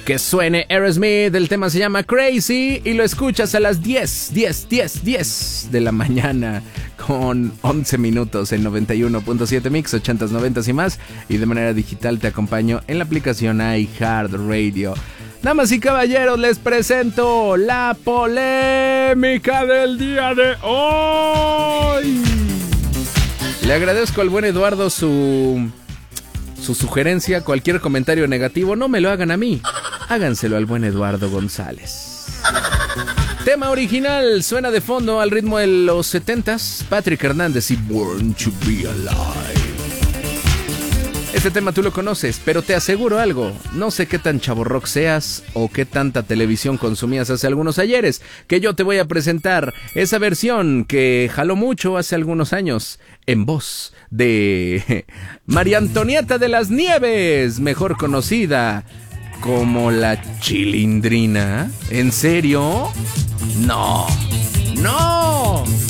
que suene Aerosmith. El tema se llama Crazy y lo escuchas a las 10 de la mañana con 11 minutos en 91.7 Mix, 80s, 90s y más. Y de manera digital te acompaño en la aplicación iHeartRadio. Damas y caballeros, les presento la polémica del día de hoy. Le agradezco al buen Eduardo su sugerencia. Cualquier comentario negativo no me lo hagan a mí, háganselo al buen Eduardo González. Tema original, suena de fondo al ritmo de los 70s, Patrick Hernández y Born to Be Alive. Este tema tú lo conoces, pero te aseguro algo, no sé qué tan chavorrock seas o qué tanta televisión consumías hace algunos ayeres, que yo te voy a presentar esa versión que jaló mucho hace algunos años, en voz de María Antonieta de las Nieves, mejor conocida como la Chilindrina. ¿En serio? No.